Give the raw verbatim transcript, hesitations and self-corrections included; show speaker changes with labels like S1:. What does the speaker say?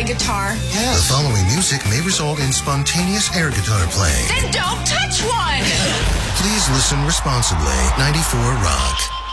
S1: guitar?
S2: Yes. The following music may result in spontaneous air guitar playing.
S1: Then don't touch one!
S2: Please listen responsibly. ninety-four Rock.